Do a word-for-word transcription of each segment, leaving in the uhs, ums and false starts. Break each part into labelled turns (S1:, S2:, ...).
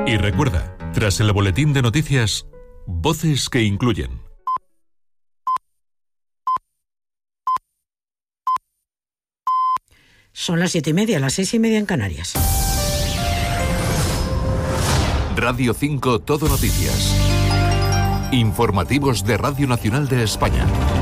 S1: Y recuerda, tras el boletín de noticias, voces que incluyen.
S2: Son las siete y media, las seis y media en Canarias.
S1: Radio cinco Todo Noticias. Informativos de Radio Nacional de España.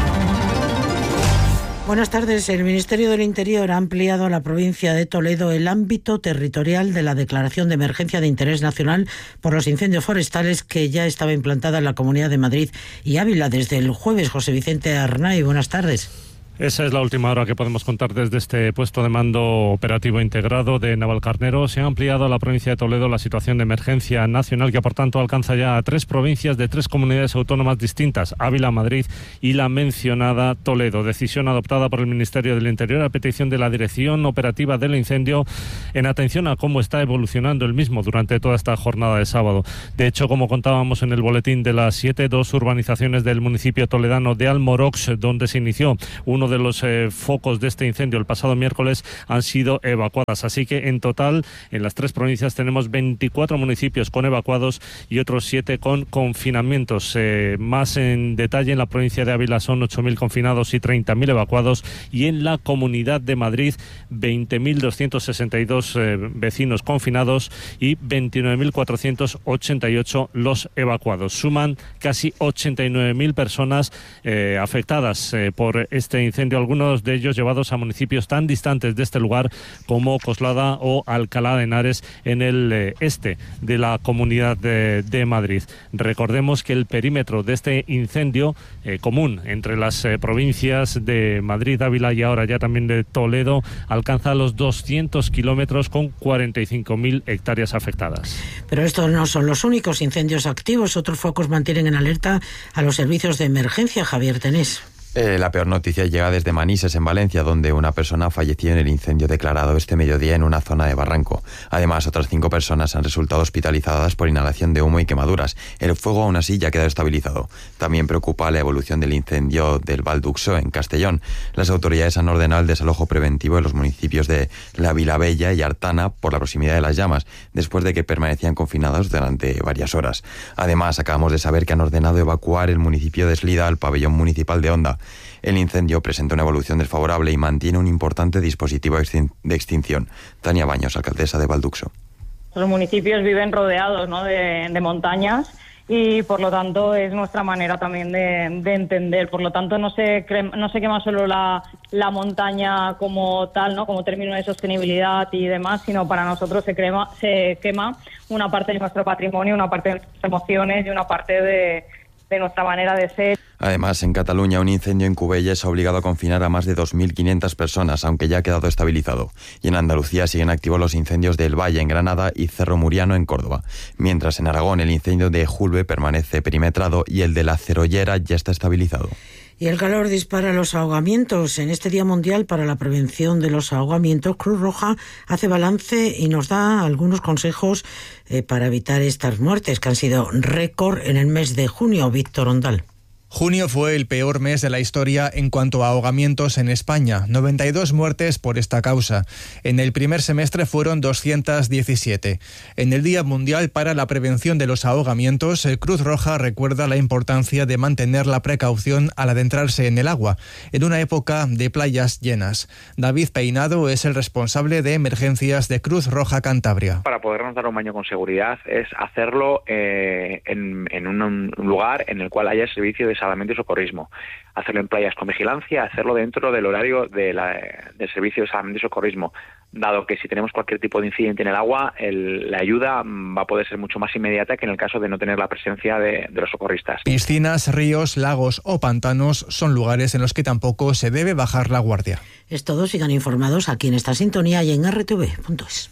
S2: Buenas tardes. El Ministerio del Interior ha ampliado a la provincia de Toledo el ámbito territorial de la declaración de emergencia de interés nacional por los incendios forestales que ya estaba implantada en la Comunidad de Madrid y Ávila desde el jueves. José Vicente Arnay, buenas tardes.
S3: Esa es la última hora que podemos contar desde este puesto de mando operativo integrado de Navalcarnero. Se ha ampliado a la provincia de Toledo la situación de emergencia nacional, que por tanto alcanza ya a tres provincias de tres comunidades autónomas distintas, Ávila, Madrid y la mencionada Toledo. Decisión adoptada por el Ministerio del Interior a petición de la Dirección Operativa del Incendio, en atención a cómo está evolucionando el mismo durante toda esta jornada de sábado. De hecho, como contábamos en el boletín de las siete, dos urbanizaciones del municipio toledano de Almorox, donde se inició uno de los eh, focos de este incendio el pasado miércoles, han sido evacuadas. Así que en total en las tres provincias tenemos veinticuatro municipios con evacuados y otros siete con confinamientos. Eh, más en detalle, en la provincia de Ávila son ocho mil confinados y treinta mil evacuados, y en la Comunidad de Madrid veinte mil doscientos sesenta y dos eh, vecinos confinados y veintinueve mil cuatrocientos ochenta y ocho los evacuados. Suman casi ochenta y nueve mil personas eh, afectadas eh, por este incendio. Incendio, algunos de ellos llevados a municipios tan distantes de este lugar como Coslada o Alcalá de Henares, en el eh, este de la Comunidad de, de Madrid. Recordemos que el perímetro de este incendio eh, común entre las eh, provincias de Madrid, Ávila y ahora ya también de Toledo alcanza los doscientos kilómetros, con cuarenta y cinco mil hectáreas afectadas.
S2: Pero estos no son los únicos incendios activos. Otros focos mantienen en alerta a los servicios de emergencia. Javier Tenés.
S4: Eh, la peor noticia llega desde Manises, en Valencia, donde una persona falleció en el incendio declarado este mediodía en una zona de barranco. Además, otras cinco personas han resultado hospitalizadas por inhalación de humo y quemaduras. El fuego aún así ya ha quedado estabilizado. También preocupa la evolución del incendio del Valduxo, en Castellón. Las autoridades han ordenado el desalojo preventivo en los municipios de La Vilabella y Artana por la proximidad de las llamas, después de que permanecían confinados durante varias horas. Además, acabamos de saber que han ordenado evacuar el municipio de Eslida al pabellón municipal de Onda. El incendio presenta una evolución desfavorable y mantiene un importante dispositivo de extinción. Tania Baños, alcaldesa de Valduxo.
S5: Los municipios viven rodeados, ¿no?, de, de montañas, y por lo tanto es nuestra manera también de, de entender. Por lo tanto no se, cre, no se quema solo la, la montaña como tal, ¿no?, como término de sostenibilidad y demás, sino para nosotros se, crema, se quema una parte de nuestro patrimonio, una parte de nuestras emociones y una parte de, de nuestra manera de ser.
S4: Además, en Cataluña, un incendio en Cubelles ha obligado a confinar a más de dos mil quinientas personas, aunque ya ha quedado estabilizado. Y en Andalucía siguen activos los incendios de El Valle, en Granada, y Cerro Muriano, en Córdoba. Mientras en Aragón el incendio de Julbe permanece perimetrado y el de La Cerollera ya está estabilizado.
S2: Y el calor dispara los ahogamientos. En este Día Mundial para la Prevención de los Ahogamientos, Cruz Roja hace balance y nos da algunos consejos eh, para evitar estas muertes, que han sido récord en el mes de junio. Víctor Ondal.
S6: Junio fue el peor mes de la historia en cuanto a ahogamientos en España, noventa y dos muertes por esta causa. En el primer semestre fueron doscientas diecisiete. En el Día Mundial para la Prevención de los Ahogamientos, Cruz Roja recuerda la importancia de mantener la precaución al adentrarse en el agua, en una época de playas llenas. David Peinado es el responsable de emergencias de Cruz Roja Cantabria.
S7: Para podernos dar un baño con seguridad es hacerlo eh, en, en un lugar en el cual haya servicio de salvamento y socorrismo. Hacerlo en playas con vigilancia, hacerlo dentro del horario de la, del servicio de salvamento y socorrismo, dado que si tenemos cualquier tipo de incidente en el agua, el, la ayuda va a poder ser mucho más inmediata que en el caso de no tener la presencia de, de los socorristas.
S6: Piscinas, ríos, lagos o pantanos son lugares en los que tampoco se debe bajar la guardia.
S2: Es todo. Sigan informados aquí en esta sintonía y en R T V punto es.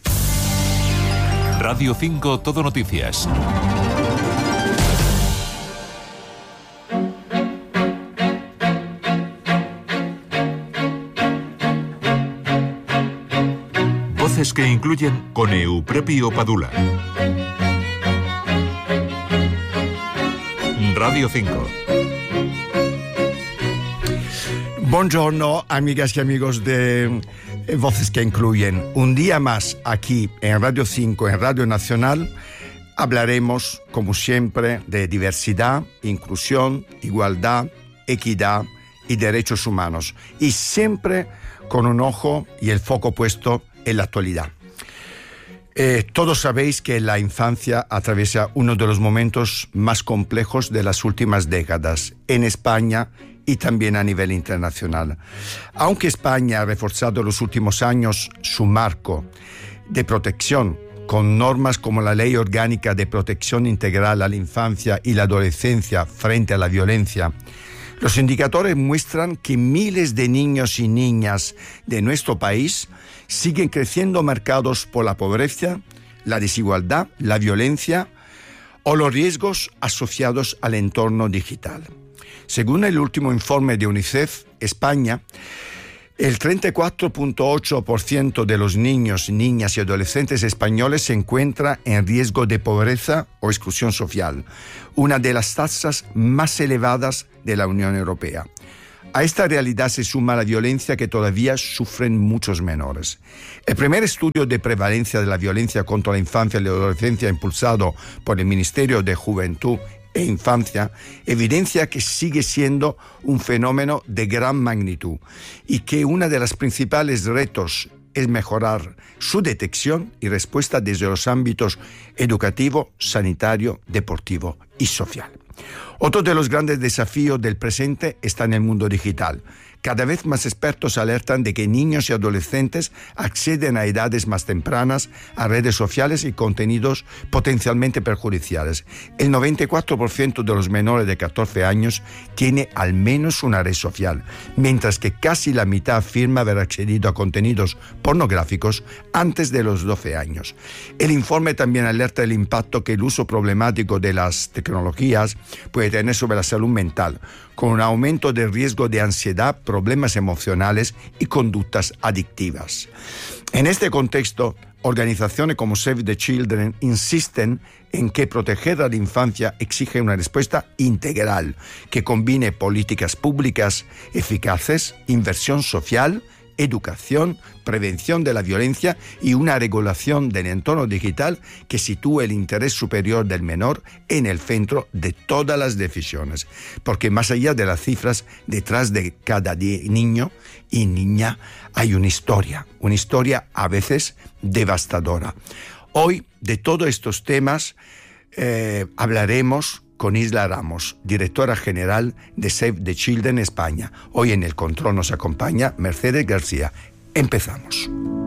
S1: Radio cinco Todo Noticias. Voces que incluyen con Eupropio Padula. Radio cinco.
S8: Buongiorno, amigas y amigos de Voces que incluyen. Un día más aquí en Radio cinco, en Radio Nacional, hablaremos, como siempre, de diversidad, inclusión, igualdad, equidad y derechos humanos, y siempre con un ojo y el foco puesto en la actualidad. Eh, todos sabéis que la infancia atraviesa uno de los momentos más complejos de las últimas décadas en España y también a nivel internacional. Aunque España ha reforzado en los últimos años su marco de protección con normas como la Ley Orgánica de Protección Integral a la Infancia y la Adolescencia frente a la violencia, los indicadores muestran que miles de niños y niñas de nuestro país siguen creciendo marcados por la pobreza, la desigualdad, la violencia o los riesgos asociados al entorno digital. Según el último informe de UNICEF, España, el treinta y cuatro punto ocho por ciento de los niños, niñas y adolescentes españoles se encuentra en riesgo de pobreza o exclusión social, una de las tasas más elevadas de la Unión Europea. A esta realidad se suma la violencia que todavía sufren muchos menores. El primer estudio de prevalencia de la violencia contra la infancia y la adolescencia impulsado por el Ministerio de Juventud e Infancia evidencia que sigue siendo un fenómeno de gran magnitud y que uno de los principales retos es mejorar su detección y respuesta desde los ámbitos educativo, sanitario, deportivo y social. Otro de los grandes desafíos del presente está en el mundo digital. Cada vez más expertos alertan de que niños y adolescentes acceden a edades más tempranas a redes sociales y contenidos potencialmente perjudiciales. El noventa y cuatro por ciento de los menores de catorce años tiene al menos una red social, mientras que casi la mitad afirma haber accedido a contenidos pornográficos antes de los doce años. El informe también alerta del impacto que el uso problemático de las tecnologías puede tener sobre la salud mental, con un aumento del riesgo de ansiedad, problemas emocionales y conductas adictivas. En este contexto, organizaciones como Save the Children insisten en que proteger a la infancia exige una respuesta integral que combine políticas públicas eficaces, inversión social, educación, prevención de la violencia y una regulación del entorno digital que sitúe el interés superior del menor en el centro de todas las decisiones. Porque más allá de las cifras, detrás de cada niño y niña hay una historia, una historia a veces devastadora. Hoy, de todos estos temas, eh, hablaremos con Isla Ramos, directora general de Save the Children España. Hoy en el control nos acompaña Mercedes García. Empezamos.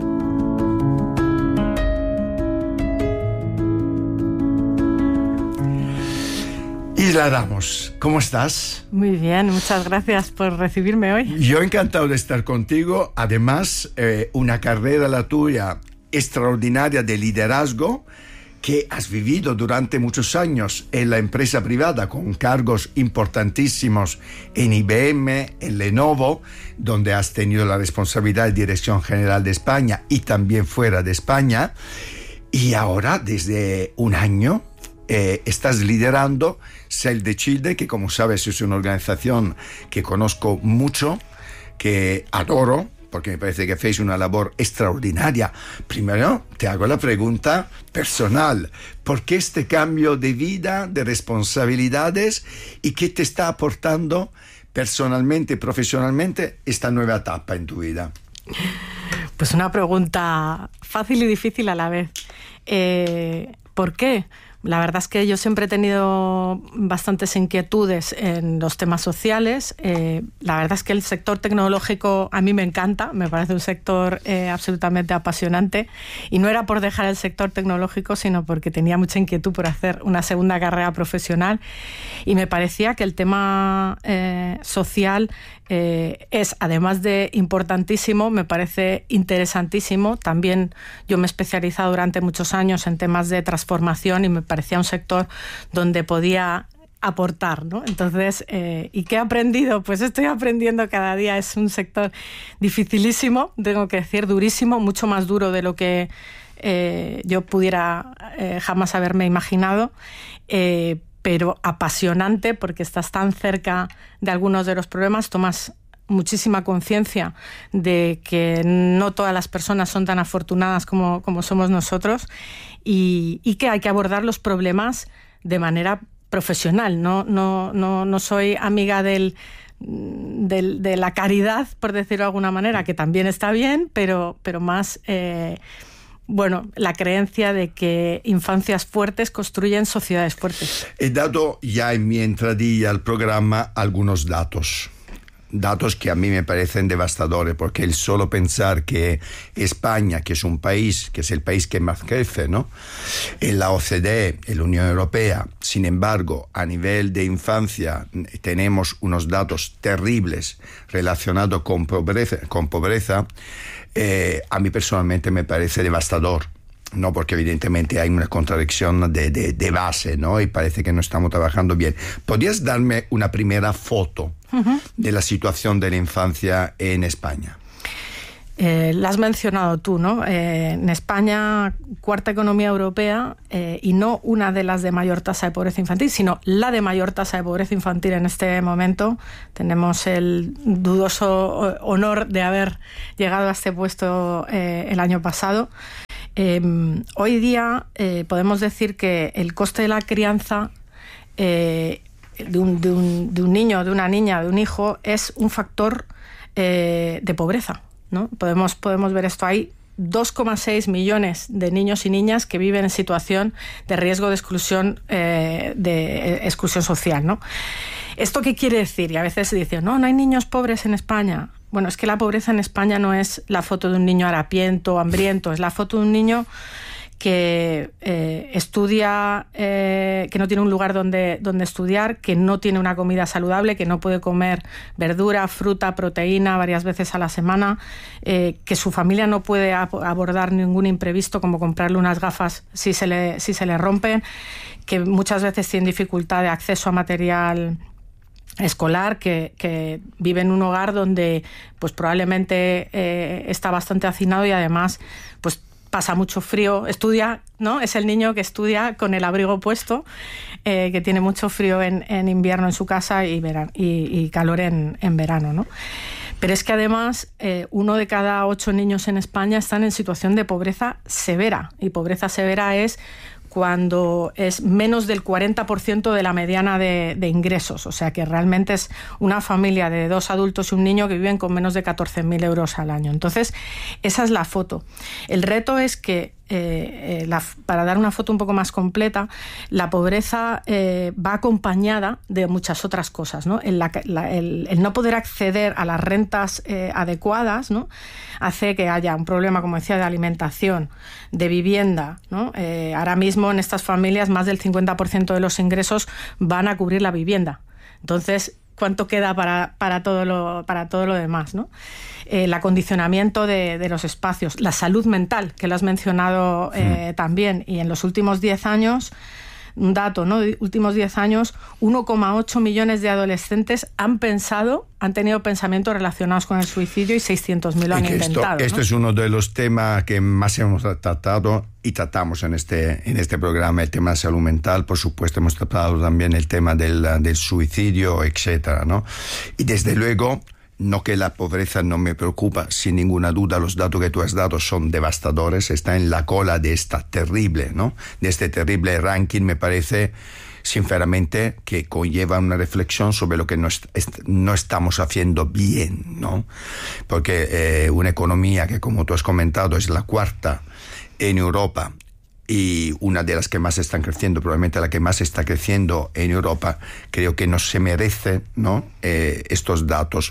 S8: Isla Ramos, ¿cómo estás?
S9: Muy bien, muchas gracias por recibirme hoy.
S8: Yo encantado de estar contigo. Además, eh, una carrera la tuya extraordinaria de liderazgo que has vivido durante muchos años en la empresa privada con cargos importantísimos en I B M, en Lenovo, donde has tenido la responsabilidad de Dirección General de España y también fuera de España. Y ahora, desde un año, eh, estás liderando Save the Children, que como sabes es una organización que conozco mucho, que adoro, porque me parece que hacéis una labor extraordinaria. Primero, te hago la pregunta personal. ¿Por qué este cambio de vida, de responsabilidades, y qué te está aportando personalmente y profesionalmente esta nueva etapa en tu vida?
S9: Pues una pregunta fácil y difícil a la vez. Eh, ¿Por qué? La verdad es que yo siempre he tenido bastantes inquietudes en los temas sociales. Eh, la verdad es que el sector tecnológico a mí me encanta, me parece un sector eh, absolutamente apasionante. Y no era por dejar el sector tecnológico, sino porque tenía mucha inquietud por hacer una segunda carrera profesional. Y me parecía que el tema eh, social eh, es, además de importantísimo, me parece interesantísimo. También yo me he especializado durante muchos años en temas de transformación y me parecía un sector donde podía aportar, ¿no? Entonces, eh, ¿y qué he aprendido? Pues estoy aprendiendo cada día. Es un sector dificilísimo, tengo que decir, durísimo, mucho más duro de lo que eh, yo pudiera eh, jamás haberme imaginado, eh, pero apasionante porque estás tan cerca de algunos de los problemas, tomas muchísima conciencia de que no todas las personas son tan afortunadas como, como somos nosotros y, y que hay que abordar los problemas de manera profesional. No, no, no, no soy amiga del, del, de la caridad, por decirlo de alguna manera, que también está bien, pero, pero más... Eh, Bueno, la creencia de que infancias fuertes construyen sociedades fuertes.
S8: He dado ya en mi entradilla al programa algunos datos. Datos que a mí me parecen devastadores, porque el solo pensar que España, que es un país, que es el país que más crece, ¿no?, en la O C D E, en la Unión Europea, sin embargo, a nivel de infancia tenemos unos datos terribles relacionados con pobreza, con pobreza eh, a mí personalmente me parece devastador. No, porque evidentemente hay una contradicción de, de, de base, ¿no? Y parece que no estamos trabajando bien. ¿Podrías darme una primera foto uh-huh. de la situación de la infancia en España?
S9: Eh, la has mencionado tú, ¿no? Eh, en España, cuarta economía europea, eh, y no una de las de mayor tasa de pobreza infantil, sino la de mayor tasa de pobreza infantil en este momento. Tenemos el dudoso honor de haber llegado a este puesto eh, el año pasado. Eh, hoy día eh, podemos decir que el coste de la crianza eh, de, un, de, un, de un niño, de una niña, de un hijo, es un factor eh, de pobreza, ¿no? Podemos, podemos ver esto. Hay dos coma seis millones de niños y niñas que viven en situación de riesgo de exclusión, eh, de exclusión social, ¿no? ¿Esto qué quiere decir? Y a veces se dice, no, no hay niños pobres en España. Bueno, es que la pobreza en España no es la foto de un niño harapiento, hambriento, es la foto de un niño que eh, estudia, eh, que no tiene un lugar donde, donde estudiar, que no tiene una comida saludable, que no puede comer verdura, fruta, proteína varias veces a la semana, eh, que su familia no puede ab- abordar ningún imprevisto como comprarle unas gafas si se le, si se le rompen, que muchas veces tienen dificultad de acceso a material escolar, que, que vive en un hogar donde pues probablemente eh, está bastante hacinado y además pues pasa mucho frío, estudia, ¿no? Es el niño que estudia con el abrigo puesto, eh, que tiene mucho frío en, en invierno en su casa y, verano, y, y calor en, en verano, ¿no? Pero es que además eh, uno de cada ocho niños en España están en situación de pobreza severa, y pobreza severa es cuando es menos del cuarenta por ciento de la mediana de, de ingresos. O sea que realmente es una familia de dos adultos y un niño que viven con menos de catorce mil euros al año. Entonces, esa es la foto. El reto es que, eh, eh, la, para dar una foto un poco más completa, la pobreza eh, va acompañada de muchas otras cosas, ¿no? El, la, la, el, el no poder acceder a las rentas eh, adecuadas, ¿no?, hace que haya un problema, como decía, de alimentación, de vivienda, ¿no? Eh, ahora mismo en estas familias más del cincuenta por ciento de los ingresos van a cubrir la vivienda. Entonces, ¿cuánto queda para, para, todo, lo, para todo lo demás, ¿no? Eh, el acondicionamiento de, de los espacios, la salud mental, que lo has mencionado eh, sí. también, y en los últimos diez años, un dato, ¿no? Últimos diez años, uno coma ocho millones de adolescentes han pensado, han tenido pensamientos relacionados con el suicidio y seiscientos mil lo han intentado.
S8: Esto, esto
S9: ¿no?
S8: es uno de los temas que más hemos tratado y tratamos en este, en este programa, el tema de salud mental. Por supuesto, hemos tratado también el tema del, del suicidio, etcétera, ¿no? Y desde luego, no que la pobreza no me preocupa, sin ninguna duda los datos que tú has dado son devastadores, está en la cola de esta terrible, ¿no? De este terrible ranking, me parece sinceramente que conlleva una reflexión sobre lo que no, est- no estamos haciendo bien, ¿no? Porque eh, una economía que, como tú has comentado, es la cuarta en Europa y una de las que más están creciendo, probablemente la que más está creciendo en Europa, creo que no se merece, ¿no? Eh, estos datos.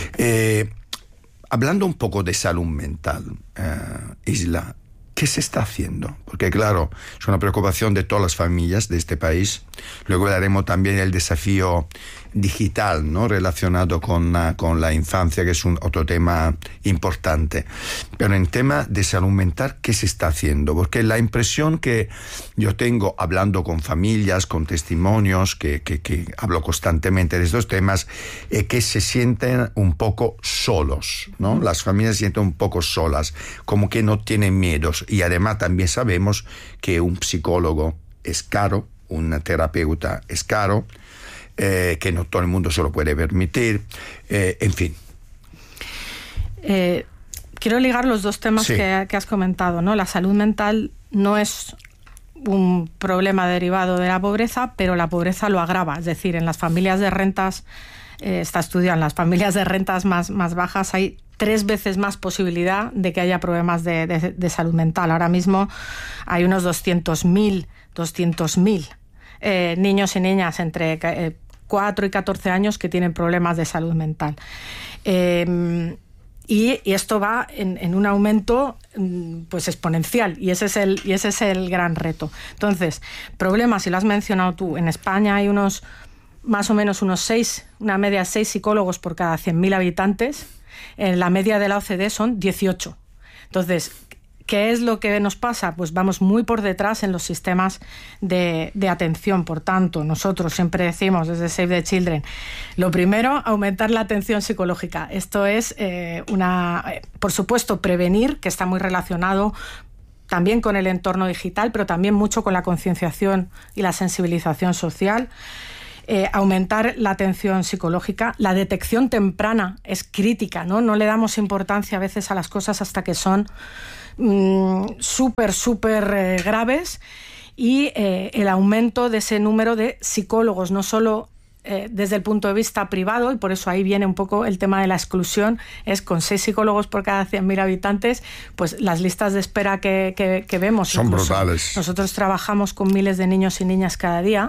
S8: Eh, hablando un poco de salud mental, eh, Isla, ¿qué se está haciendo? Porque claro, es una preocupación de todas las familias de este país. Luego hablaremos también del desafío digital, ¿no?, relacionado con, uh, con la infancia, que es un otro tema importante. Pero en tema de salud mental, ¿qué se está haciendo? Porque la impresión que yo tengo hablando con familias, con testimonios, que, que, que hablo constantemente de estos temas, es que se sienten un poco solos, ¿no? Las familias se sienten un poco solas, como que no tienen miedos. Y además también sabemos que un psicólogo es caro, un terapeuta es caro, eh, que no todo el mundo se lo puede permitir, eh, en fin.
S9: Eh, quiero ligar los dos temas
S8: sí.
S9: que, que has comentado, ¿no? La salud mental no es un problema derivado de la pobreza, pero la pobreza lo agrava. Es decir, en las familias de rentas, eh, está estudiado, en las familias de rentas más, más bajas hay tres veces más posibilidad de que haya problemas de, de, de salud mental. Ahora mismo hay unos doscientos mil eh, niños y niñas entre eh, cuatro y catorce años que tienen problemas de salud mental. Eh, Y, y esto va en, en un aumento pues exponencial, y ese es el y ese es el gran reto. Entonces, problemas, y lo has mencionado tú, en España hay unos más o menos unos seis, una media de seis psicólogos por cada cien mil habitantes. En la media de la O C D E son dieciocho. Entonces, ¿qué es lo que nos pasa? Pues vamos muy por detrás en los sistemas de, de atención. Por tanto, nosotros siempre decimos desde Save the Children, lo primero, aumentar la atención psicológica. Esto es, eh, una, eh, por supuesto, prevenir, que está muy relacionado también con el entorno digital, pero también mucho con la concienciación y la sensibilización social. Eh, aumentar la atención psicológica. La detección temprana es crítica, ¿no? No le damos importancia a veces a las cosas hasta que son súper, súper eh, graves, y eh, el aumento de ese número de psicólogos, no solo eh, desde el punto de vista privado, y por eso ahí viene un poco el tema de la exclusión, es con seis psicólogos por cada cien mil habitantes, pues las listas de espera que, que, que vemos
S8: son brutales.
S9: Nosotros trabajamos con miles de niños y niñas cada día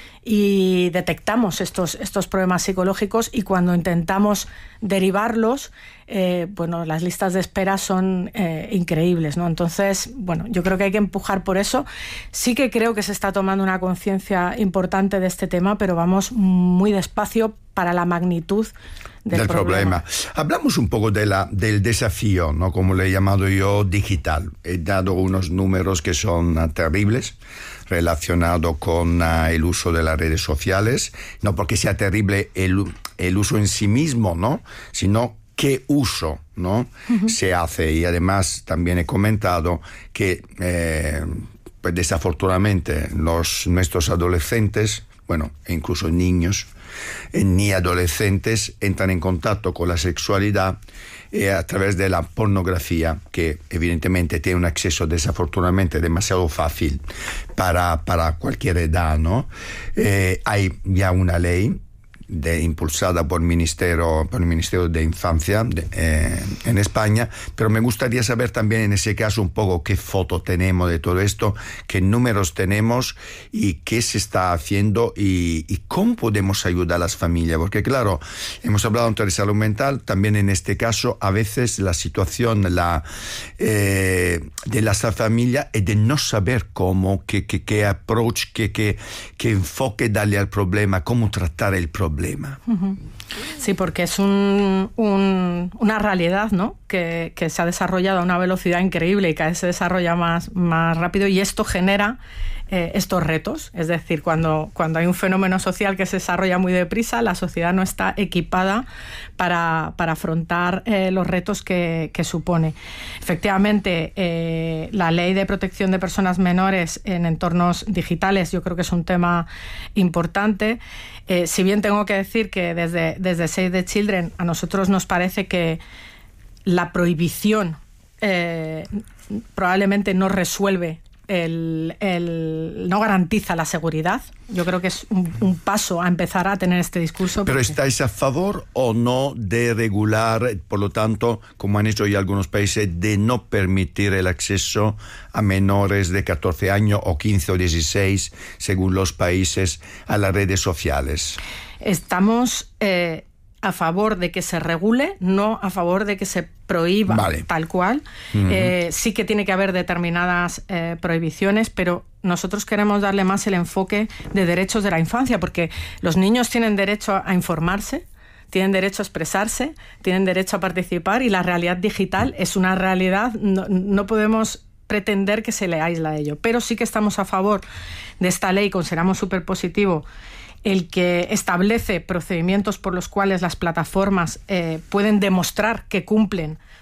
S9: y detectamos estos, estos problemas psicológicos, y cuando intentamos derivarlos, eh, bueno, las listas de espera son eh, increíbles, ¿no? Entonces, bueno, yo creo que hay que empujar por eso. Sí que creo que se está tomando una conciencia importante de este tema, pero vamos muy despacio para la magnitud del,
S8: del problema. problema. Hablamos un poco de la, del desafío, ¿no? Como le he llamado yo, digital. He dado unos números que son uh, terribles, relacionado con uh, el uso de las redes sociales, no porque sea terrible el, el uso en sí mismo, ¿no? Sino qué uso, ¿no? Uh-huh. se hace. Y además también he comentado que eh, pues desafortunadamente los, nuestros adolescentes, bueno, e incluso niños, eh, ni adolescentes, entran en contacto con la sexualidad eh, a través de la pornografía, que evidentemente tiene un acceso desafortunadamente demasiado fácil para, para cualquier edad, ¿no? Eh, hay ya una ley de, impulsada por, ministerio, por el Ministerio de Infancia de, eh, en España, pero me gustaría saber también en ese caso un poco qué foto tenemos de todo esto, qué números tenemos y qué se está haciendo y, y cómo podemos ayudar a las familias, porque claro, hemos hablado antes de salud mental, también en este caso a veces la situación la, eh, de la familia es de no saber cómo, qué, qué, qué approach, qué, qué, qué enfoque darle al problema, cómo tratar el problema.
S9: Sí, porque es un, un, una realidad, ¿no? que, que se ha desarrollado a una velocidad increíble y cada vez se desarrolla más, más rápido, y esto genera eh, estos retos. Es decir, cuando, cuando hay un fenómeno social que se desarrolla muy deprisa, la sociedad no está equipada para, para afrontar eh, los retos que, que supone. Efectivamente, eh, la Ley de Protección de Personas Menores en entornos digitales yo creo que es un tema importante. Eh, si bien tengo que decir que desde, desde Save the Children a nosotros nos parece que la prohibición eh, probablemente no resuelve, el, el, no garantiza la seguridad. Yo creo que es un, un paso a empezar a tener este discurso.
S8: ¿Pero
S9: porque...
S8: estáis a favor o no de regular, por lo tanto, como han hecho ya algunos países, de no permitir el acceso a menores de catorce años o quince o dieciséis, según los países, a las redes sociales?
S9: Estamos eh, a favor de que se regule, no a favor de que se prohíba, vale, tal cual. Uh-huh. Eh, sí que tiene que haber determinadas eh, prohibiciones, pero nosotros queremos darle más el enfoque de derechos de la infancia, porque los niños tienen derecho a informarse, tienen derecho a expresarse, tienen derecho a participar, y la realidad digital es una realidad, no, no podemos pretender que se le aísla de ello. Pero sí que estamos a favor de esta ley, consideramos súper positivo el que establece procedimientos por los cuales las plataformas eh, pueden demostrar que cumplen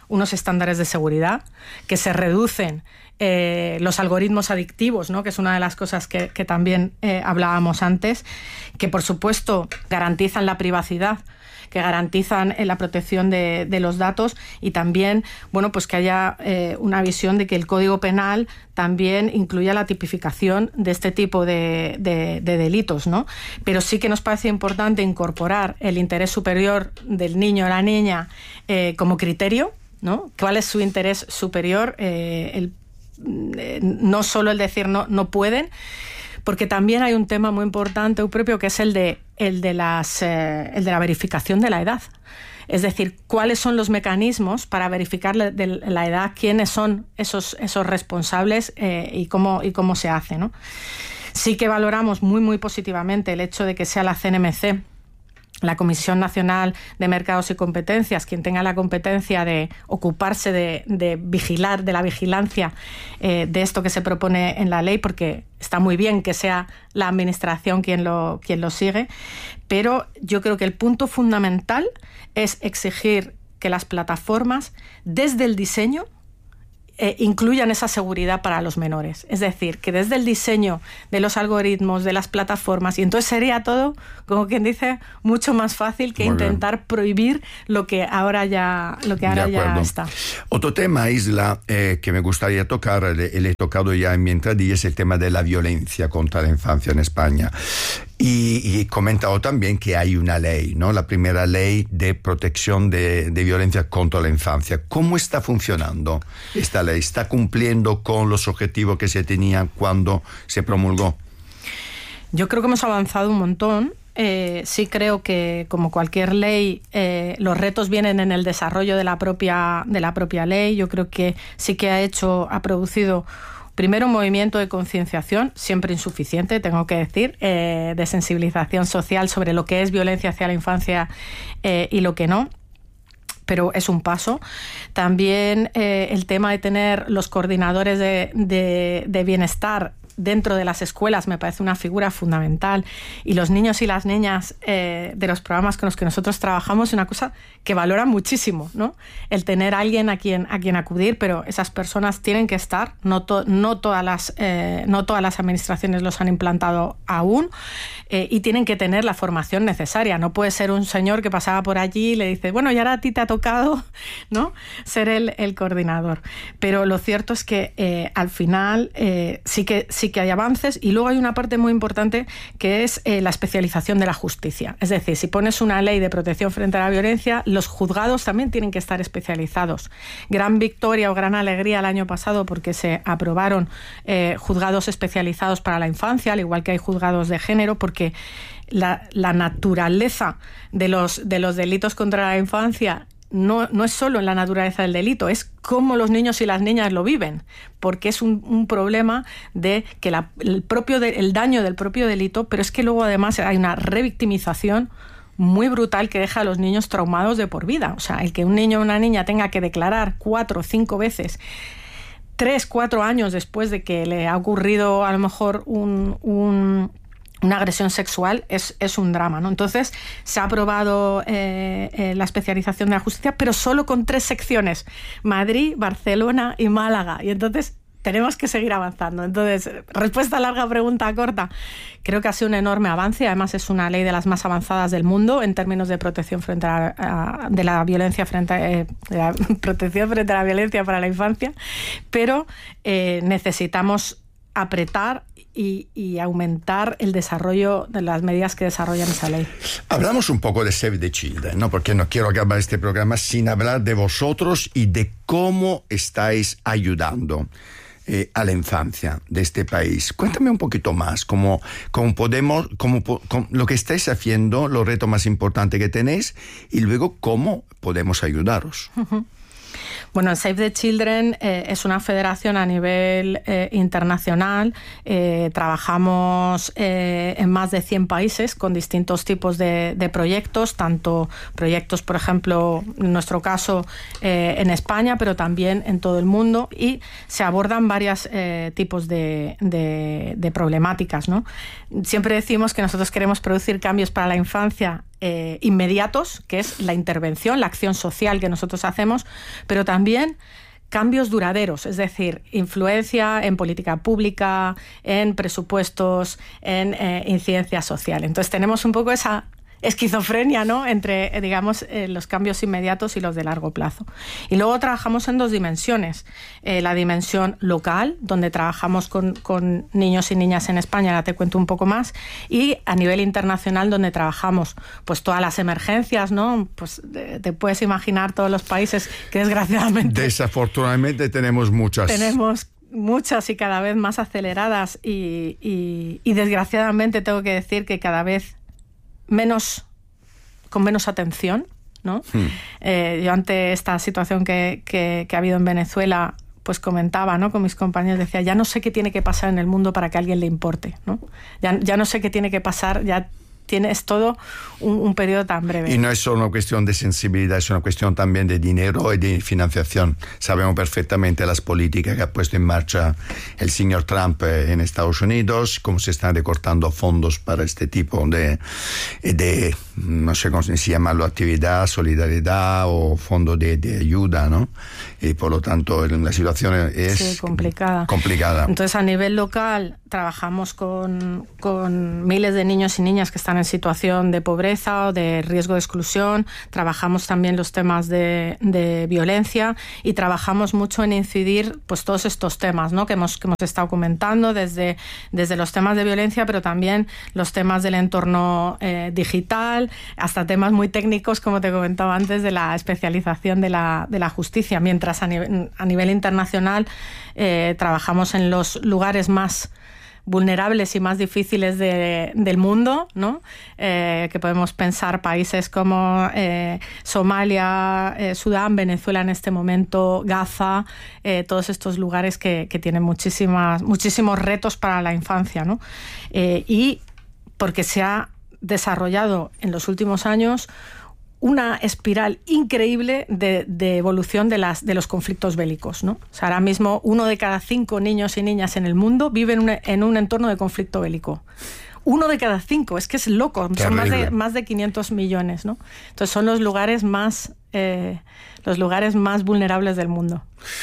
S9: unos estándares de seguridad, que se reducen eh, los algoritmos adictivos, ¿no? Que es una de las cosas que, que también eh, hablábamos antes, que por supuesto garantizan la privacidad, que garantizan eh, la protección de, de los datos, y también, bueno, pues que haya eh, una visión de que el Código Penal también incluya la tipificación de este tipo de, de, de delitos, ¿no? Pero sí que nos parece importante incorporar el interés superior del niño o la niña eh, como criterio, ¿no? ¿Cuál es su interés superior? Eh, el, eh, no solo el decir no, no pueden, porque también hay un tema muy importante propio, que es el de el de las eh, el de la verificación de la edad. Es decir, cuáles son los mecanismos para verificar de la edad, quiénes son esos esos responsables eh, y cómo y cómo se hace, ¿no? Sí que valoramos muy muy positivamente el hecho de que sea la C N M C, la Comisión Nacional de Mercados y Competencias, quien tenga la competencia de ocuparse de, de vigilar, de la vigilancia eh, de esto que se propone en la ley, porque está muy bien que sea la Administración quien lo, quien lo sigue, pero yo creo que el punto fundamental es exigir que las plataformas, desde el diseño, Eh, incluyan esa seguridad para los menores. Es decir, que desde el diseño de los algoritmos, de las plataformas, y entonces sería todo, como quien dice, mucho más fácil que Muy intentar bien. prohibir lo que ahora ya, lo que ahora ya está.
S8: Otro tema, Isla, eh, que me gustaría tocar, le, le he tocado ya en mi entradilla, es el tema de la violencia contra la infancia en España. Y, y he comentado también que hay una ley, ¿no? La primera ley de protección de, de violencia contra la infancia. ¿Cómo está funcionando esta ley? ¿Está cumpliendo con los objetivos que se tenían cuando se promulgó?
S9: Yo creo que hemos avanzado un montón. Eh, sí creo que, como cualquier ley, eh, los retos vienen en el desarrollo de la propia, de la propia ley. Yo creo que sí que ha hecho, ha producido primero un movimiento de concienciación, siempre insuficiente, tengo que decir, eh, de sensibilización social sobre lo que es violencia hacia la infancia eh, y lo que no, pero es un paso. También eh, el tema de tener los coordinadores de, de, de bienestar dentro de las escuelas me parece una figura fundamental, y los niños y las niñas eh, de los programas con los que nosotros trabajamos es una cosa que valoran muchísimo, ¿no? El tener a alguien a quien, a quien acudir, pero esas personas tienen que estar, no, to, no, todas, las, eh, no todas las administraciones los han implantado aún, eh, y tienen que tener la formación necesaria. No puede ser un señor que pasaba por allí y le dice, bueno, y ahora a ti te ha tocado, ¿no?, ser el, el coordinador. Pero lo cierto es que eh, al final eh, sí que sí que hay avances, y luego hay una parte muy importante que es eh, la especialización de la justicia. Es decir, si pones una ley de protección frente a la violencia, los juzgados también tienen que estar especializados. Gran victoria o gran alegría el año pasado porque se aprobaron eh, juzgados especializados para la infancia, al igual que hay juzgados de género, porque la, la naturaleza de los, de los delitos contra la infancia No, no es solo en la naturaleza del delito, es cómo los niños y las niñas lo viven, porque es un, un problema de que la, el, propio de, el daño del propio delito, pero es que luego además hay una revictimización muy brutal que deja a los niños traumados de por vida. O sea, el que un niño o una niña tenga que declarar cuatro o cinco veces, tres, cuatro años después de que le ha ocurrido a lo mejor un... un una agresión sexual es, es un drama, ¿no? Entonces se ha aprobado eh, eh, la especialización de la justicia, pero solo con tres secciones: Madrid, Barcelona y Málaga. Y entonces tenemos que seguir avanzando. Entonces, respuesta larga, pregunta corta. Creo que ha sido un enorme avance. Además, es una ley de las más avanzadas del mundo en términos de protección frente a, a de la violencia frente a, eh, de la protección frente a la violencia para la infancia. Pero eh, necesitamos apretar Y, y aumentar el desarrollo de las medidas que desarrollan esa ley.
S8: Hablamos un poco de Save the Children, ¿no? Porque no quiero acabar este programa sin hablar de vosotros y de cómo estáis ayudando eh, a la infancia de este país. Cuéntame un poquito más, cómo, cómo podemos, cómo, cómo, lo que estáis haciendo, los retos más importantes que tenéis, y luego cómo podemos ayudaros.
S9: Uh-huh. Bueno, Save the Children eh, es una federación a nivel eh, internacional. Eh, trabajamos eh, en más de cien países con distintos tipos de, de proyectos, tanto proyectos, por ejemplo, en nuestro caso, eh, en España, pero también en todo el mundo, y se abordan varios eh, tipos de, de, de problemáticas, ¿no? Siempre decimos que nosotros queremos producir cambios para la infancia eh, inmediatos, que es la intervención, la acción social que nosotros hacemos, pero también cambios duraderos, es decir, influencia en política pública, en presupuestos, en eh, incidencia social. Entonces tenemos un poco esa esquizofrenia, ¿no?, entre, digamos, eh, los cambios inmediatos y los de largo plazo. Y luego trabajamos en dos dimensiones. Eh, la dimensión local, donde trabajamos con, con niños y niñas en España, ahora te cuento un poco más, y a nivel internacional, donde trabajamos pues todas las emergencias, ¿no? Pues te, te puedes imaginar todos los países que desgraciadamente...
S8: Desafortunadamente tenemos muchas.
S9: Tenemos muchas y cada vez más aceleradas y, y, y desgraciadamente tengo que decir que cada vez menos, con menos atención, ¿no? Hmm. Eh, yo ante esta situación que, que, que ha habido en Venezuela, pues comentaba, ¿no?, con mis compañeros, decía, ya no sé qué tiene que pasar en el mundo para que a alguien le importe, ¿no? Ya, ya no sé qué tiene que pasar, ya tienes todo un, un periodo tan breve.
S8: Y no es solo una cuestión de sensibilidad, es una cuestión también de dinero y de financiación. Sabemos perfectamente las políticas que ha puesto en marcha el señor Trump en Estados Unidos, cómo se están recortando fondos para este tipo de, de no sé cómo se llama, actividad, solidaridad o fondo de, de ayuda, ¿no? Y por lo tanto la situación es
S9: sí, complicada.
S8: complicada.
S9: Entonces a nivel local trabajamos con, con miles de niños y niñas que están en situación de pobreza o de riesgo de exclusión. Trabajamos también los temas de, de violencia y trabajamos mucho en incidir pues todos estos temas, ¿no?, que hemos, que hemos estado comentando, desde, desde los temas de violencia, pero también los temas del entorno eh, digital, hasta temas muy técnicos, como te comentaba antes, de la especialización de la, de la justicia. Mientras a nivel, a nivel internacional eh, trabajamos en los lugares más vulnerables y más difíciles de, del mundo, ¿no? Eh, que podemos pensar países como eh, Somalia, eh, Sudán, Venezuela en este momento, Gaza, eh, todos estos lugares que, que tienen muchísimas, muchísimos retos para la infancia, ¿no? Eh, y porque se ha desarrollado en los últimos años una espiral increíble de, de evolución de, las, de los conflictos bélicos, ¿no? O sea, ahora mismo uno de cada cinco niños y niñas en el mundo vive en un, en un entorno de conflicto bélico. Uno de cada cinco, es que es loco, son más de, más de quinientos millones, ¿no? Entonces son los lugares más, eh, los lugares más vulnerables del mundo.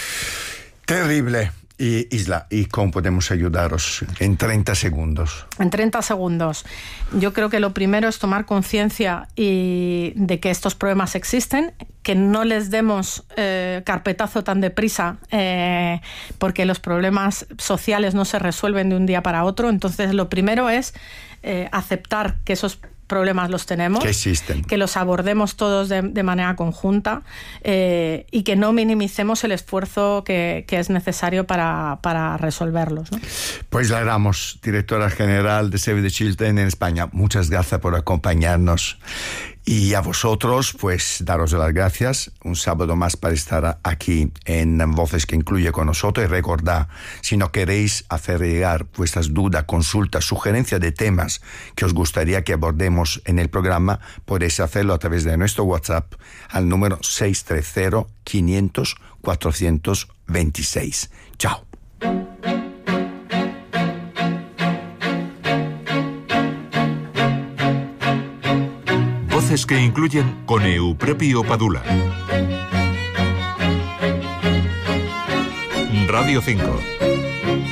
S8: Terrible. Y Isla, ¿y cómo podemos ayudaros en treinta segundos?
S9: En treinta segundos. Yo creo que lo primero es tomar conciencia y de que estos problemas existen, que no les demos eh, carpetazo tan deprisa, eh, porque los problemas sociales no se resuelven de un día para otro. Entonces, lo primero es eh, aceptar que esos problemas los tenemos,
S8: que existen,
S9: que los abordemos todos de, de manera conjunta eh, y que no minimicemos el esfuerzo que, que es necesario para, para resolverlos, ¿no?
S8: Pues la Ramos, directora general de Save the Children en España, muchas gracias por acompañarnos. Y a vosotros, pues, daros las gracias. Un sábado más para estar aquí en Voces que Incluye con nosotros. Y recordad, si no queréis hacer llegar vuestras dudas, consultas, sugerencias de temas que os gustaría que abordemos en el programa, podéis hacerlo a través de nuestro WhatsApp al número seis tres cero, quinientos, cuatrocientos veintiséis. Chao.
S1: Voces que Incluyen con Euprepio Padula. Radio cinco.